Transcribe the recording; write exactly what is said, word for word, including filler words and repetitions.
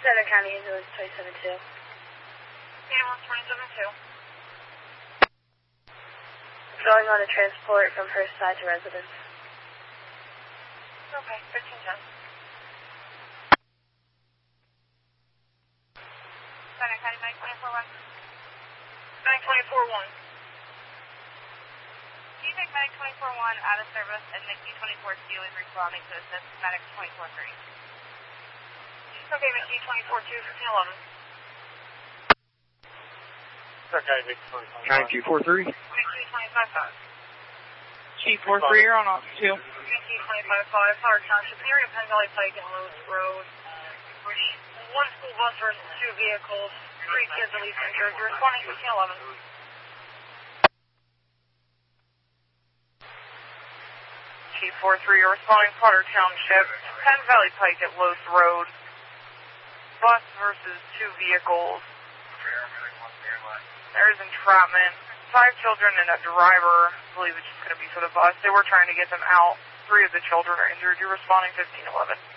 Center County Ambulance twenty-seven two. Ambulance twenty-seven two. Going on a transport from First Side to residence. Okay, fifteen ten. Center County Mike twenty-four one. Mike twenty-four one. Can you make Medic twenty-four one out of service and Mickey twenty-four two is responding to assist Medic twenty-four three? Okay, Mickey twenty-four two, fifteen eleven. Okay, Mickey twenty-four three. Mickey twenty-five five. Chief four three, you're on officer two. Mickey twenty-five five, Howard Township, area Penn Valley Pike and Lewis Road. One school bus versus two vehicles, three kids at least injured. You're responding fifteen eleven. Chief four three, you're responding Potter Township, Penn Valley Pike at Lewis Road. Bus versus two vehicles. There's entrapment. Five children and a driver. I believe it's just going to be for the bus. They were trying to get them out. Three of the children are injured. You're responding fifteen eleven.